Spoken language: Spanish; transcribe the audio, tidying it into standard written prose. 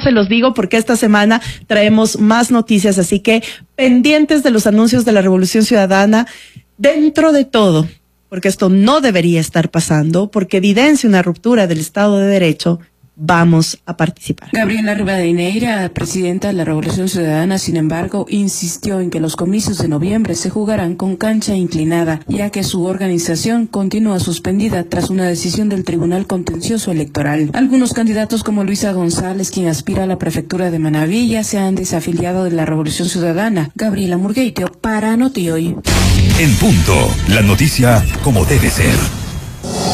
se los digo porque esta semana traemos más noticias, así que pendientes de los anuncios de la Revolución Ciudadana, dentro de todo, porque esto no debería estar pasando, porque evidencia una ruptura del Estado de Derecho. Vamos a participar. Gabriela Rivadeneira, presidenta de la Revolución Ciudadana, sin embargo, insistió en que los comicios de noviembre se jugarán con cancha inclinada, ya que su organización continúa suspendida tras una decisión del Tribunal Contencioso Electoral. Algunos candidatos como Luisa González, quien aspira a la prefectura de Manabí, ya se han desafiliado de la Revolución Ciudadana. Gabriela Murgueitio para Noti Hoy. En punto, la noticia como debe ser.